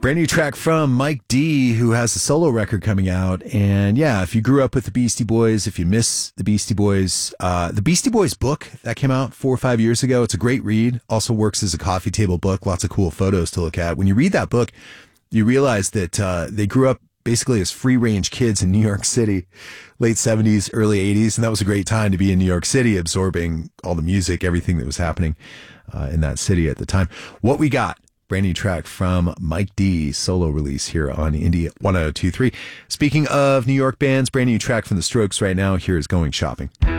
Brand new track from Mike D, who has a solo record coming out. And yeah, if you grew up with the Beastie Boys, if you miss the Beastie Boys book that came out 4 or 5 years ago, it's a great read. Also works as a coffee table book. Lots of cool photos to look at. When you read that book, you realize that they grew up basically as free-range kids in New York City, late 70s, early 80s. And that was a great time to be in New York City, absorbing all the music, everything that was happening in that city at the time. What we got? Brand new track from Mike D, solo release here on Indie 1023. Speaking of New York bands, brand new track from The Strokes right now. Here is Going Shopping.